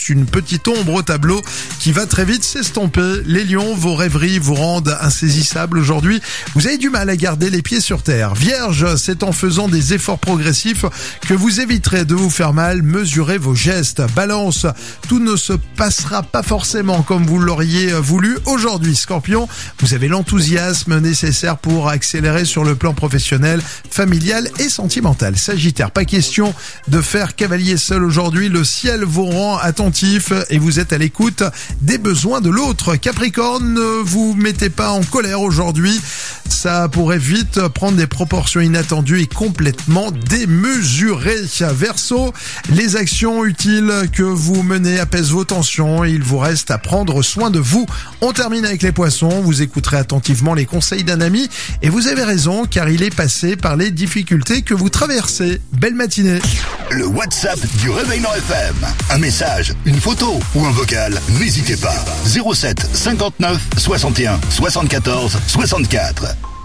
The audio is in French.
juste une petite ombre au tableau qui va très vite s'estomper. Les lions, vos rêveries vous rendent insaisissables aujourd'hui. Vous avez du mal à garder les pieds sur terre. Vierge, c'est en faisant des efforts progressifs que vous éviterez de vous faire mal. Mesurez vos gestes. Balance, tout ne se passera pas forcément comme vous l'auriez voulu aujourd'hui. Scorpion, vous avez l'enthousiasme nécessaire pour accélérer sur le plan professionnel, familial et sentimental. Sagittaire, pas question de faire cavalier seul aujourd'hui. Le ciel vous rend attentif et vous êtes à l'écoute des besoins de l'autre. Capricorne, ne vous mettez pas en colère aujourd'hui. Ça pourrait vite prendre des proportions inattendues et complètement démesurées. Verseau, les actions utiles que vous menez apaisent vos tensions et il vous reste à prendre soin de vous. On termine avec les poissons. Vous écouterez attentivement les conseils d'un ami et vous avez raison car il est passé par les difficultés que vous traversez. Belle matinée. Le WhatsApp du Réveil Nord FM. Un message, une photo ou un vocal, n'hésitez pas. 07 59 61 74 64.